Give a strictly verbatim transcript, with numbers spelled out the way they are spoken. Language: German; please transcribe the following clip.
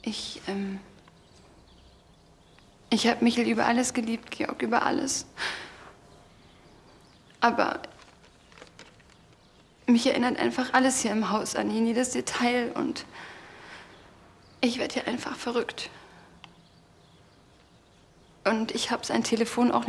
Ich, ähm... Ich habe Michel über alles geliebt, Georg, über alles. Aber mich erinnert einfach alles hier im Haus an ihn, jedes Detail. Und ich werde hier einfach verrückt. Und ich habe sein Telefon auch nicht